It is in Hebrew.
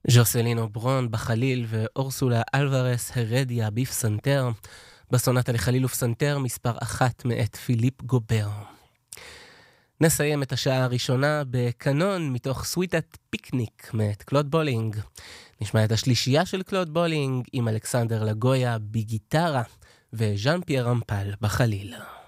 ז'וסלינו ברון בחליל ואורסולה אלוורס הרדיה בפסנתר, בסונטה לחליל ופסנתר מספר 1 מאת פיליפ גובר. נסיים את השעה הראשונה בקנון מתוך סוויטת פיקניק מאת קלוד בולינג. נשמע את השלישייה של קלוד בולינג עם אלכסנדר לגויה בגיטרה וז'אן פייר רמפל בחליל.